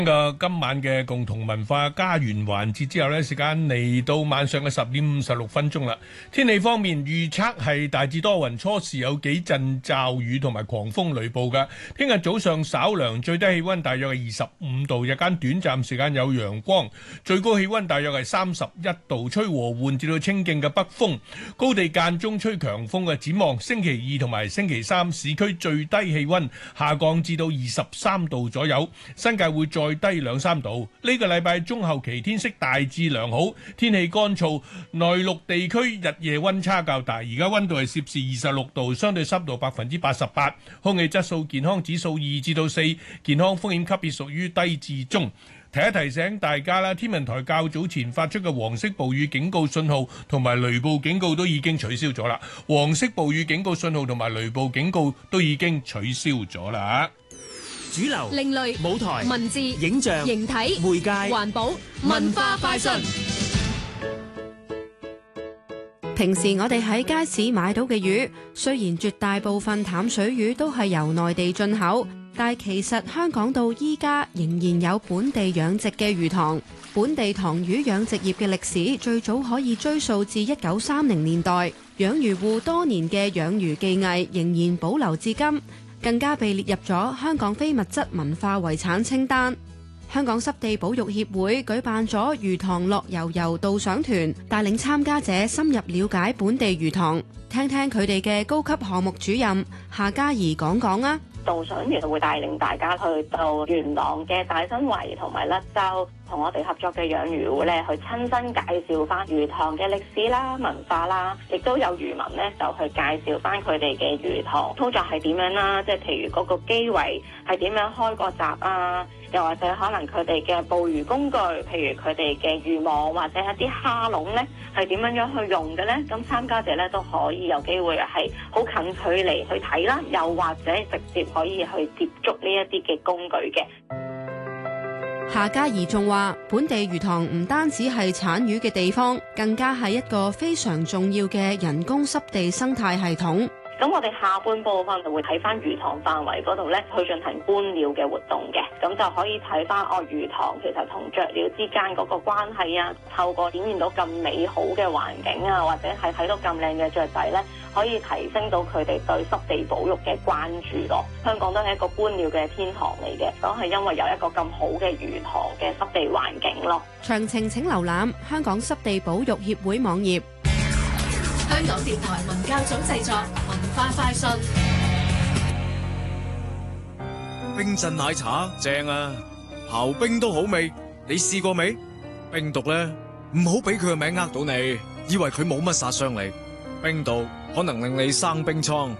今晚嘅共同文化家園環節之後呢，時間嚟到晚上嘅10:56啦。天氣方面預測係大致多雲，初時有幾陣驟雨同埋狂風雷暴㗎。聽日早上稍涼，最低氣溫大約係25度，日間短暫時間有陽光，最高氣溫大約係31度，吹和緩至到清勁嘅北風，高地間中吹強風嘅。展望星期二同埋星期三，市區最低氣溫下降至到23度左右，新界會再低2-3度。呢個禮拜中後期天色大致良好，天氣乾燥，內陸地區日夜溫差較大。而家溫度係攝氏26度，相對濕度88%，空氣質素健康指數2至4，健康風險級別屬於低至中。提醒大家啦，天文台較早前發出嘅黃色暴雨警告信號同埋雷暴警告都已經取消咗啦。黃色暴雨警告信號同埋雷暴警告都已經取消咗啦。 主流、另類、舞台、文字、影像、形體、媒介、環保、文化快訊。 平時我哋喺街市買到嘅魚，雖然絕大部分淡水魚都係由內地進口，但其實香港到依家仍然有本地養殖嘅魚塘。本地塘魚養殖業嘅歷史最早可以追溯至1930年代，養魚戶多年嘅養魚技藝仍然保留至今，更加被列入咗香港非物質文化遺產清單。香港濕地保育協會舉辦咗魚塘樂遊導賞團，帶領參加者深入了解本地魚塘，聽聽佢哋嘅高級項目主任夏嘉怡講講啊。 導賞員會帶領大家去到元朗嘅大新圍同埋甩洲，同我哋合作嘅養魚戶咧，去親身介紹翻魚塘嘅歷史啦、文化啦，亦都有漁民咧就去介紹翻佢哋嘅魚塘操作係點樣啦，即係譬如嗰個基圍係點樣開個閘啊，又或者可能佢哋嘅捕魚工具，譬如佢哋嘅漁網或者一啲蝦籠咧，係點樣去用嘅咧？咁參加者咧都可以有機會係好近距離去睇啦，又或者直接可以去接觸呢一啲嘅工具嘅。 夏嘉怡仲話，本地魚塘唔單止係產魚嘅地方，更加係一個非常重要嘅人工濕地生態系統。 咁我哋下半部分就會睇翻魚塘範圍嗰度咧，去進行觀鳥嘅活動嘅，咁就可以睇翻魚塘其實同雀鳥之間嗰個關係啊，透過展現到咁美好嘅環境啊，或者係睇到咁靚嘅雀仔咧，可以提升到佢哋對濕地保育嘅關注咯。香港都係一個觀鳥嘅天堂嚟嘅，都係因為有一個咁好嘅魚塘嘅濕地環境咯。 詳情請瀏覽香港濕地保育協會網頁。 香港電台文教組製作文化快訊。 冰鎮奶茶正啊，刨冰都好味，你試過未？冰毒咧，唔好俾佢個名呃到你，以為佢冇乜殺傷力。冰毒可能令你生冰瘡。